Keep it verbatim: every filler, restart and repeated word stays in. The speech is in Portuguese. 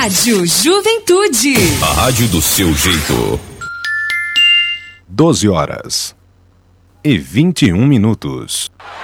Rádio Juventude. A rádio do seu jeito. doze horas e vinte e um minutos.